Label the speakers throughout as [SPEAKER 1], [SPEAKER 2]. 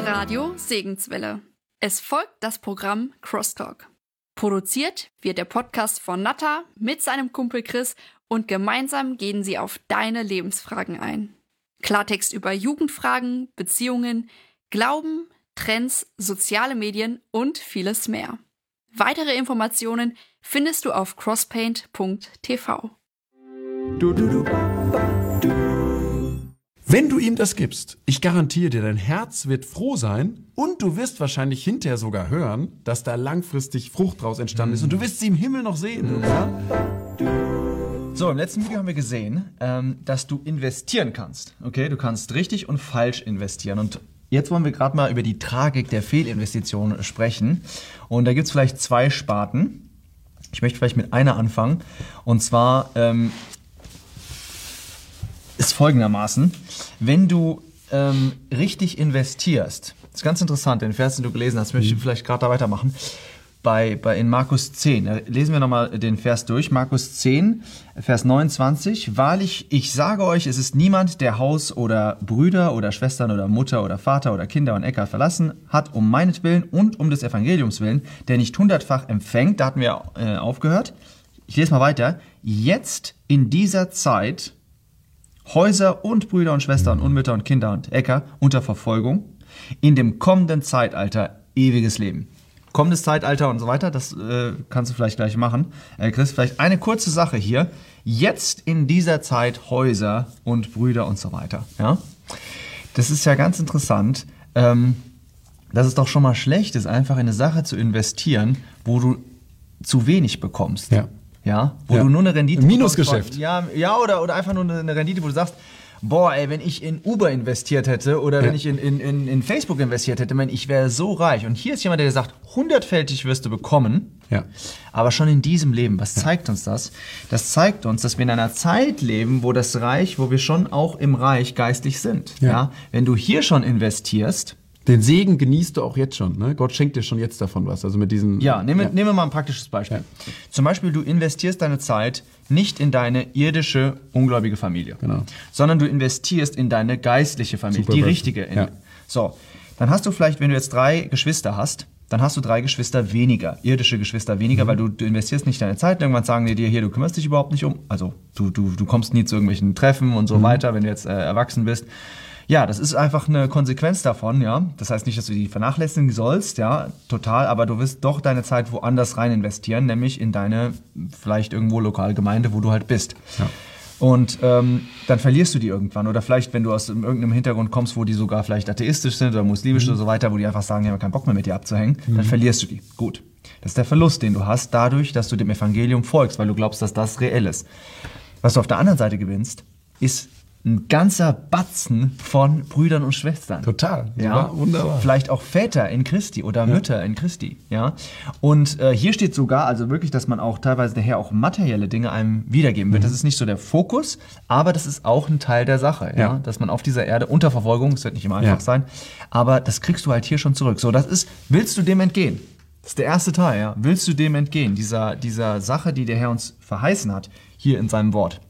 [SPEAKER 1] Radio Segenswelle. Es folgt das Programm Crosstalk. Produziert wird der Podcast von Natta mit seinem Kumpel Chris und gemeinsam gehen sie auf deine Lebensfragen ein. Klartext über Jugendfragen, Beziehungen, Glauben, Trends, soziale Medien und vieles mehr. Weitere Informationen findest du auf crosspaint.tv.
[SPEAKER 2] Wenn du ihm das gibst, ich garantiere dir, dein Herz wird froh sein und du wirst wahrscheinlich hinterher sogar hören, dass da langfristig Frucht draus entstanden ist und du wirst sie im Himmel noch sehen. Ja?
[SPEAKER 3] So, im letzten Video haben wir gesehen, dass du investieren kannst. Okay, du kannst richtig und falsch investieren. Und jetzt wollen wir gerade mal über die Tragik der Fehlinvestitionen sprechen. Und da gibt es vielleicht zwei Sparten. Ich möchte vielleicht mit einer anfangen. Und zwar ist folgendermaßen, wenn du richtig investierst, das ist ganz interessant, den Vers, den du gelesen hast, möchte ich vielleicht gerade da weitermachen, in Markus 10, lesen wir nochmal den Vers durch, Markus 10, Vers 29, wahrlich, ich sage euch, es ist niemand, der Haus oder Brüder oder Schwestern oder Mutter oder Vater oder Kinder und Äcker verlassen hat, um meinetwillen und um des Evangeliums willen, der nicht 100-fach empfängt, da hatten wir aufgehört, ich lese mal weiter, jetzt in dieser Zeit Häuser und Brüder und Schwestern und Mütter und Kinder und Äcker unter Verfolgung, in dem kommenden Zeitalter ewiges Leben. Kommendes Zeitalter und so weiter, das kannst du vielleicht gleich machen. Chris, vielleicht eine kurze Sache hier. Jetzt in dieser Zeit Häuser und Brüder und so weiter. Ja? Das ist ja ganz interessant, dass es doch schon mal schlecht ist, einfach in eine Sache zu investieren, wo du zu wenig bekommst. Ja. Ja, wo du nur eine Rendite
[SPEAKER 2] Minusgeschäft.
[SPEAKER 3] Ja, oder einfach nur eine Rendite, wo du sagst, boah, ey, wenn ich in Uber investiert hätte oder wenn ich in Facebook investiert hätte, ich wäre so reich. Und hier ist jemand, der sagt, 100-fältig wirst du bekommen, aber schon in diesem Leben. Was zeigt uns das? Das zeigt uns, dass wir in einer Zeit leben, wo wir schon auch im Reich geistlich sind. Ja. Wenn du hier schon investierst,
[SPEAKER 2] den Segen genießt du auch jetzt schon. Ne? Gott schenkt dir schon jetzt davon was. Also mit diesen.
[SPEAKER 3] Ja, nehmen wir mal ein praktisches Beispiel. Ja. Zum Beispiel, du investierst deine Zeit nicht in deine irdische, ungläubige Familie, sondern du investierst in deine geistliche Familie, die richtige. So, dann hast du vielleicht, wenn du jetzt 3 Geschwister hast, dann hast du 3 Geschwister weniger, irdische Geschwister weniger, weil du investierst nicht deine Zeit. Irgendwann sagen die dir, hier, du kümmerst dich überhaupt nicht um. Also du kommst nie zu irgendwelchen Treffen und so weiter, wenn du jetzt erwachsen bist. Ja, das ist einfach eine Konsequenz davon, ja. Das heißt nicht, dass du die vernachlässigen sollst, ja, total, aber du wirst doch deine Zeit woanders rein investieren, nämlich in deine vielleicht irgendwo lokale Gemeinde, wo du halt bist. Ja. Und dann verlierst du die irgendwann. Oder vielleicht, wenn du aus irgendeinem Hintergrund kommst, wo die sogar vielleicht atheistisch sind oder muslimisch oder so weiter, wo die einfach sagen, ich habe keinen Bock mehr mit dir abzuhängen, dann verlierst du die. Gut. Das ist der Verlust, den du hast, dadurch, dass du dem Evangelium folgst, weil du glaubst, dass das reell ist. Was du auf der anderen Seite gewinnst, ist ein ganzer Batzen von Brüdern und Schwestern.
[SPEAKER 2] Total, ja, wunderbar.
[SPEAKER 3] Vielleicht auch Väter in Christi oder Mütter in Christi. Ja? Und hier steht sogar, also wirklich, dass man auch teilweise daher auch materielle Dinge einem wiedergeben wird. Das ist nicht so der Fokus, aber das ist auch ein Teil der Sache. Ja? Dass man auf dieser Erde unter Verfolgung, das wird nicht immer einfach sein, aber das kriegst du halt hier schon zurück. So, willst du dem entgehen? Das ist der erste Teil, ja. Willst du dem entgehen? Dieser Sache, die der Herr uns verheißen hat, hier in seinem Wort.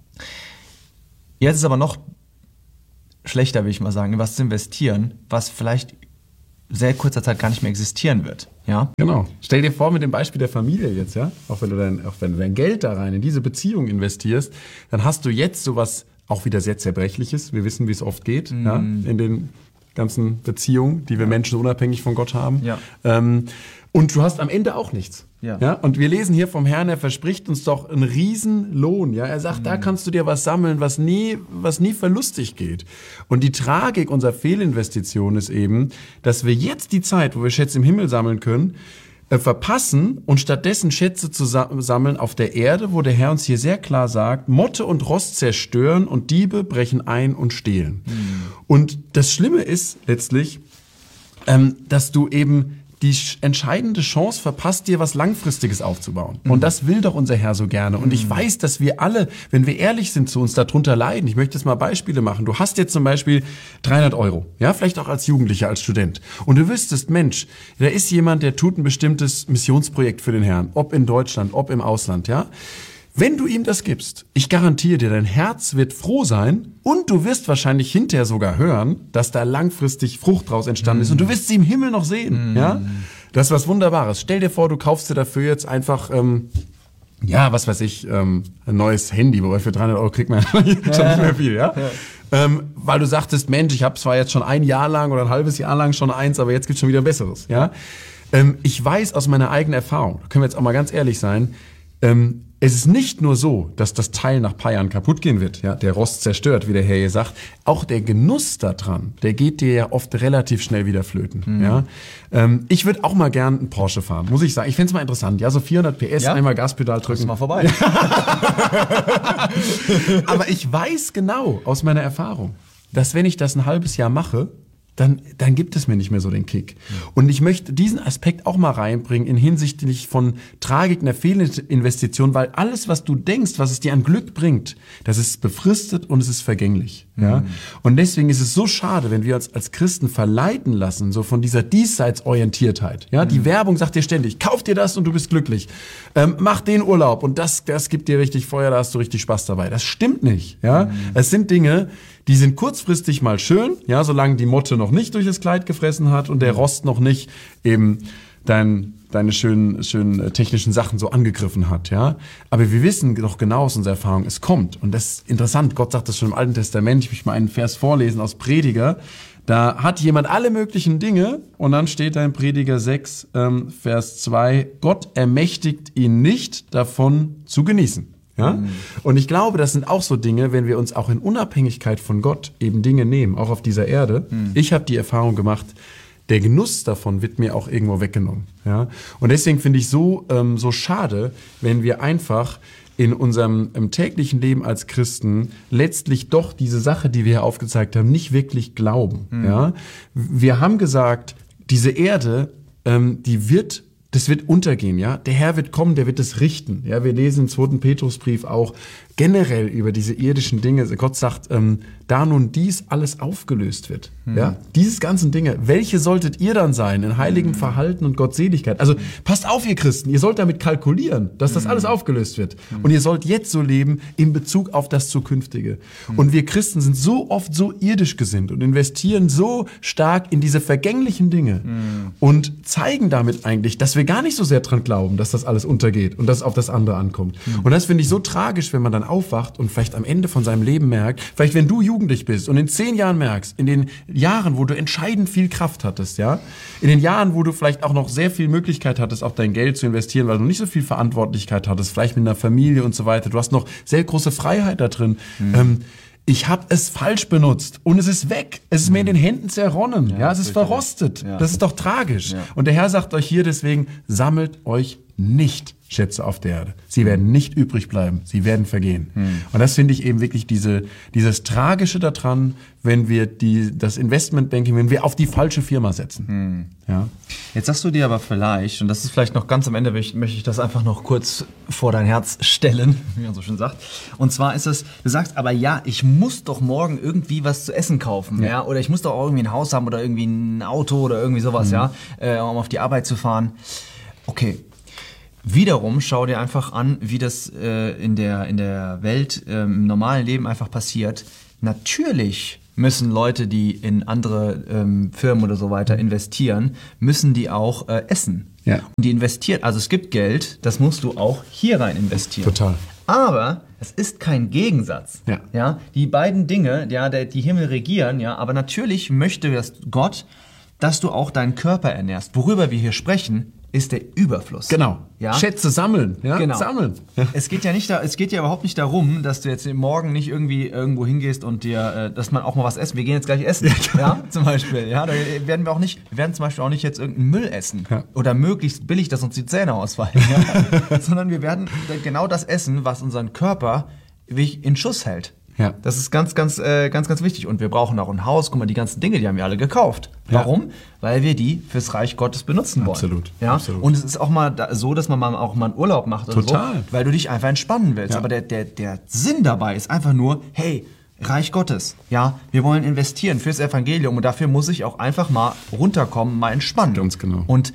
[SPEAKER 3] Jetzt ist aber noch schlechter, will ich mal sagen, in was zu investieren, was vielleicht sehr kurzer Zeit gar nicht mehr existieren wird. Ja?
[SPEAKER 2] Genau. Stell dir vor, mit dem Beispiel der Familie jetzt, ja, auch wenn du dein Geld da rein in diese Beziehung investierst, dann hast du jetzt sowas auch wieder sehr Zerbrechliches. Wir wissen, wie es oft geht, ja, in den ganzen Beziehungen, die wir Menschen unabhängig von Gott haben. Ja. Und du hast am Ende auch nichts. Ja. Und wir lesen hier vom Herrn, er verspricht uns doch einen Riesenlohn. Ja? Er sagt, da kannst du dir was sammeln, was nie verlustig geht. Und die Tragik unserer Fehlinvestition ist eben, dass wir jetzt die Zeit, wo wir Schätze im Himmel sammeln können, verpassen und stattdessen Schätze zu sammeln auf der Erde, wo der Herr uns hier sehr klar sagt, Motte und Rost zerstören und Diebe brechen ein und stehlen. Und das Schlimme ist letztlich, dass du eben die entscheidende Chance verpasst, dir was Langfristiges aufzubauen. Und das will doch unser Herr so gerne. Und ich weiß, dass wir alle, wenn wir ehrlich sind zu uns, darunter leiden. Ich möchte jetzt mal Beispiele machen. Du hast jetzt zum Beispiel 300 €, ja, vielleicht auch als Jugendlicher, als Student. Und du wüsstest, Mensch, da ist jemand, der tut ein bestimmtes Missionsprojekt für den Herrn. Ob in Deutschland, ob im Ausland, ja. Wenn du ihm das gibst, ich garantiere dir, dein Herz wird froh sein und du wirst wahrscheinlich hinterher sogar hören, dass da langfristig Frucht draus entstanden ist und du wirst sie im Himmel noch sehen. Ja? Das ist was Wunderbares. Stell dir vor, du kaufst dir dafür jetzt einfach, was weiß ich, ein neues Handy, wobei für 300 Euro kriegt man schon nicht mehr viel, ja? Weil du sagtest, Mensch, ich habe zwar jetzt schon ein Jahr lang oder ein halbes Jahr lang schon eins, aber jetzt gibt's schon wieder ein besseres, ja? Ich weiß aus meiner eigenen Erfahrung, da können wir jetzt auch mal ganz ehrlich sein, es ist nicht nur so, dass das Teil nach ein paar Jahren kaputt gehen wird, ja, der Rost zerstört, wie der Herr hier sagt. Auch der Genuss daran, der geht dir ja oft relativ schnell wieder flöten. Ja. Ich würde auch mal gern einen Porsche fahren, muss ich sagen. Ich find's mal interessant. Ja, so 400 PS, einmal Gaspedal drücken.
[SPEAKER 3] Ist mal vorbei.
[SPEAKER 2] Aber ich weiß genau aus meiner Erfahrung, dass wenn ich das ein halbes Jahr mache, dann gibt es mir nicht mehr so den Kick. Und ich möchte diesen Aspekt auch mal reinbringen in hinsichtlich von Tragik einer Fehlinvestition, weil alles, was du denkst, was es dir an Glück bringt, das ist befristet und es ist vergänglich. Ja? Und deswegen ist es so schade, wenn wir uns als Christen verleiten lassen, so von dieser Diesseitsorientiertheit. Ja? Die Werbung sagt dir ständig, kauf dir das und du bist glücklich. Mach den Urlaub und das gibt dir richtig Feuer, da hast du richtig Spaß dabei. Das stimmt nicht. Ja? Es sind Dinge, die sind kurzfristig mal schön, ja, solange die Motte noch nicht durch das Kleid gefressen hat und der Rost noch nicht eben deine schönen technischen Sachen so angegriffen hat, ja. Aber wir wissen doch genau aus unserer Erfahrung, es kommt. Und das ist interessant, Gott sagt das schon im Alten Testament, ich möchte mal einen Vers vorlesen aus Prediger. Da hat jemand alle möglichen Dinge und dann steht da in Prediger 6, Vers 2, Gott ermächtigt ihn nicht, davon zu genießen. Ja? Und ich glaube, das sind auch so Dinge, wenn wir uns auch in Unabhängigkeit von Gott eben Dinge nehmen, auch auf dieser Erde. Ich habe die Erfahrung gemacht, der Genuss davon wird mir auch irgendwo weggenommen. Ja? Und deswegen finde ich so schade, wenn wir einfach in unserem täglichen Leben als Christen letztlich doch diese Sache, die wir hier aufgezeigt haben, nicht wirklich glauben. Ja? Wir haben gesagt, diese Erde, das wird untergehen, ja. Der Herr wird kommen, der wird es richten. Ja, wir lesen im 2. Petrusbrief auch generell über diese irdischen Dinge. Gott sagt, da nun dies alles aufgelöst wird, ja, dieses ganzen Dinge, welche solltet ihr dann sein in heiligem Verhalten und Gottseligkeit? Also passt auf, ihr Christen, ihr sollt damit kalkulieren, dass das alles aufgelöst wird. Und ihr sollt jetzt so leben in Bezug auf das Zukünftige. Und wir Christen sind so oft so irdisch gesinnt und investieren so stark in diese vergänglichen Dinge und zeigen damit eigentlich, dass wir gar nicht so sehr dran glauben, dass das alles untergeht und dass es auf das andere ankommt. Und das finde ich so tragisch, wenn man dann aufwacht und vielleicht am Ende von seinem Leben merkt, vielleicht wenn du jugendlich bist und in 10 Jahren merkst, in den Jahren, wo du entscheidend viel Kraft hattest, ja, in den Jahren, wo du vielleicht auch noch sehr viel Möglichkeit hattest, auch dein Geld zu investieren, weil du nicht so viel Verantwortlichkeit hattest, vielleicht mit einer Familie und so weiter, du hast noch sehr große Freiheit da drin. Ich habe es falsch benutzt und es ist weg. Es ist mir in den Händen zerronnen. Ja, es ist verrostet. Ja. Das ist doch tragisch. Ja. Und der Herr sagt euch hier deswegen, sammelt euch nicht Schätze auf der Erde. Sie werden nicht übrig bleiben. Sie werden vergehen. Und das finde ich eben wirklich dieses Tragische daran, wenn wir das Investmentbanking, wenn wir auf die falsche Firma setzen. Ja.
[SPEAKER 3] Jetzt sagst du dir aber vielleicht, und das ist vielleicht noch ganz am Ende, möchte ich das einfach noch kurz vor dein Herz stellen, wie man so schön sagt. Und zwar ist es, du sagst, aber ja, ich muss doch morgen irgendwie was zu essen kaufen, ja? Oder ich muss doch auch irgendwie ein Haus haben oder irgendwie ein Auto oder irgendwie sowas, ja, um auf die Arbeit zu fahren. Okay. Wiederum schau dir einfach an, wie das in der Welt im normalen Leben einfach passiert. Natürlich müssen Leute, die in andere Firmen oder so weiter investieren, müssen die auch essen. Ja. Und die investieren, also es gibt Geld, das musst du auch hier rein investieren.
[SPEAKER 2] Total.
[SPEAKER 3] Aber es ist kein Gegensatz. Ja. Ja, die beiden Dinge, ja, die Himmel regieren, ja, aber natürlich möchte Gott, dass du auch deinen Körper ernährst. Worüber wir hier sprechen, ist der Überfluss.
[SPEAKER 2] Genau.
[SPEAKER 3] Ja?
[SPEAKER 2] Schätze sammeln. Ja?
[SPEAKER 3] Genau.
[SPEAKER 2] Sammeln. Ja.
[SPEAKER 3] Es geht ja überhaupt nicht darum, dass du jetzt morgen nicht irgendwie irgendwo hingehst und dir, dass man auch mal was essen. Wir gehen jetzt gleich essen. Ja, zum Beispiel. Ja, da werden wir zum Beispiel auch nicht jetzt irgendeinen Müll essen. Ja. Oder möglichst billig, dass uns die Zähne ausfallen. Ja? Sondern wir werden genau das essen, was unseren Körper in Schuss hält. Ja. Das ist ganz wichtig. Und wir brauchen auch ein Haus. Guck mal, die ganzen Dinge, die haben wir alle gekauft. Warum? Ja. Weil wir die fürs Reich Gottes benutzen wollen.
[SPEAKER 2] Absolut.
[SPEAKER 3] Ja?
[SPEAKER 2] Absolut.
[SPEAKER 3] Und es ist auch mal so, dass man auch mal einen Urlaub macht.
[SPEAKER 2] Total.
[SPEAKER 3] So, weil du dich einfach entspannen willst. Ja. Aber der Sinn dabei ist einfach nur, hey, Reich Gottes. Ja, wir wollen investieren fürs Evangelium. Und dafür muss ich auch einfach mal runterkommen, mal entspannen.
[SPEAKER 2] Ganz genau.
[SPEAKER 3] Und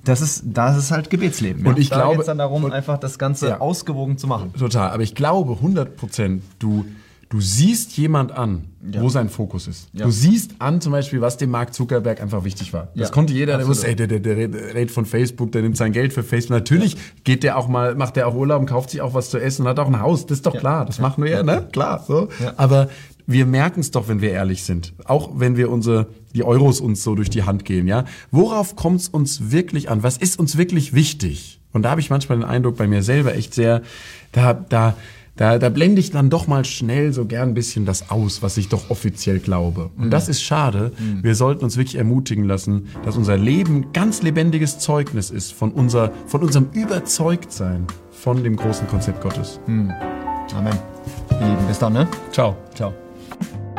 [SPEAKER 3] Das ist halt Gebetsleben.
[SPEAKER 2] Und ich
[SPEAKER 3] da
[SPEAKER 2] glaube,
[SPEAKER 3] geht's dann darum, einfach das Ganze ausgewogen zu machen.
[SPEAKER 2] Total, aber ich glaube 100%, du siehst jemand an, wo sein Fokus ist. Ja. Du siehst an zum Beispiel, was dem Mark Zuckerberg einfach wichtig war. Das konnte jeder, der wusste, der redet von Facebook, der nimmt sein Geld für Facebook. Natürlich geht der auch mal, macht der auch Urlaub und kauft sich auch was zu essen und hat auch ein Haus. Das ist doch klar, das macht nur er, ne? Klar, so. Ja. Aber wir merken es doch, wenn wir ehrlich sind. Auch wenn wir die Euros uns so durch die Hand gehen, ja. Worauf kommt es uns wirklich an? Was ist uns wirklich wichtig? Und da habe ich manchmal den Eindruck bei mir selber echt sehr, da blende ich dann doch mal schnell so gern ein bisschen das aus, was ich doch offiziell glaube. Und das ist schade. Wir sollten uns wirklich ermutigen lassen, dass unser Leben ganz lebendiges Zeugnis ist von unserem Überzeugtsein von dem großen Konzept Gottes.
[SPEAKER 3] Amen. Bis dann, ne?
[SPEAKER 2] Ciao.
[SPEAKER 3] Ciao.